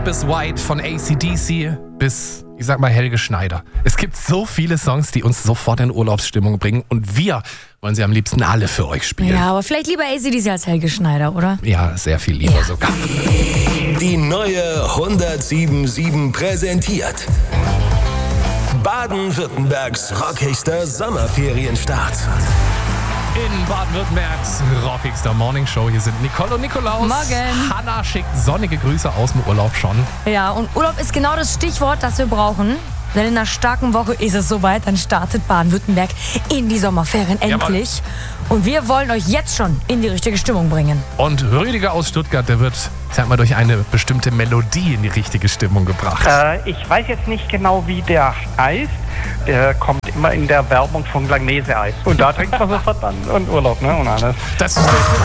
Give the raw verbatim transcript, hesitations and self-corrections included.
Black bis White, von A C D C bis, ich sag mal, Helge Schneider. Es gibt so viele Songs, die uns sofort in Urlaubsstimmung bringen und wir wollen sie am liebsten alle für euch spielen. Ja, aber vielleicht lieber A C D C als Helge Schneider, oder? Ja, sehr viel lieber Ja. sogar. Die neue hundertsieben Komma sieben präsentiert Baden-Württembergs rockigster Sommerferienstart. In Baden-Württembergs rockigster Morningshow. Hier sind Nicole und Nikolaus. Morgen. Hanna schickt sonnige Grüße aus dem Urlaub schon. Ja, und Urlaub ist genau das Stichwort, das wir brauchen. Denn in einer starken Woche ist es soweit, dann startet Baden-Württemberg in die Sommerferien endlich. Und wir wollen euch jetzt schon in die richtige Stimmung bringen. Und Rüdiger aus Stuttgart, der wird, ich sag mal, durch eine bestimmte Melodie in die richtige Stimmung gebracht. Äh, ich weiß jetzt nicht genau, wie der heißt. Der kommt immer in der Werbung von Langnese Eis. Und da trinkt man sofort dann und Urlaub, ne? Und alles. Das ist